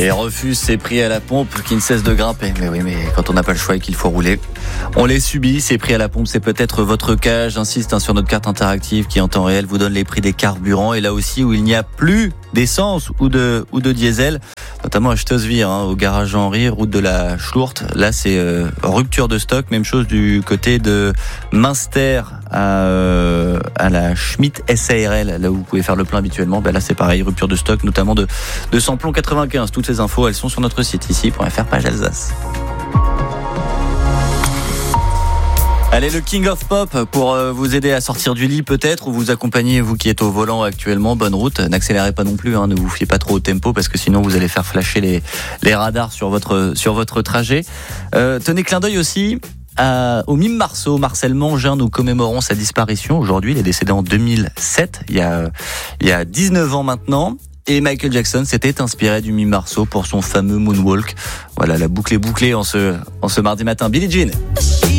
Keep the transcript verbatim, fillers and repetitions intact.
Et refuse ces prix à la pompe qui ne cessent de grimper. Mais oui, mais quand on n'a pas le choix et qu'il faut rouler, on les subit. Ces prix à la pompe, c'est peut-être votre cas. J'insiste hein, sur notre carte interactive qui en temps réel vous donne les prix des carburants. Et là aussi où il n'y a plus d'essence ou de ou de diesel, notamment à Stosvir, hein, au garage Henri, route de la Schlourte. Là, c'est euh, rupture de stock. Même chose du côté de Münster à, euh, à la Schmidt S A R L, là où vous pouvez faire le plein habituellement. Ben là, c'est pareil, rupture de stock, notamment de, de samplon quatre-vingt-quinze. Toutes ces infos, elles sont sur notre site ici, .fr, page Alsace. Allez, le King of Pop pour vous aider à sortir du lit peut-être, ou vous accompagner, vous qui êtes au volant actuellement. Bonne route, n'accélérez pas non plus, hein, ne vous fiez pas trop au tempo parce que sinon vous allez faire flasher les, les radars sur votre, sur votre trajet. Euh, tenez clin d'œil aussi à, au mime Marceau, Marcel Mangin. Nous commémorons sa disparition aujourd'hui. Il est décédé en deux mille sept, il y a, il y a dix-neuf ans maintenant. Et Michael Jackson s'était inspiré du mime Marceau pour son fameux Moonwalk. Voilà, la boucle est bouclée en ce, en ce mardi matin. Billie Jean.